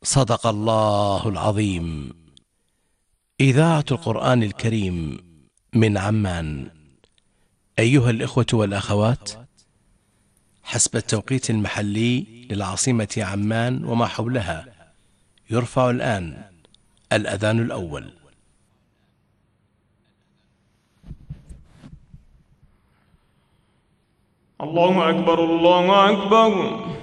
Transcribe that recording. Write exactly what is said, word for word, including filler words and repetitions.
صدق الله العظيم. إذاعة القرآن الكريم من عمان. أيها الإخوة والأخوات، حسب التوقيت المحلي للعاصمة عمان وما حولها، يرفع الآن الأذان الأول. الله أكبر، الله أكبر.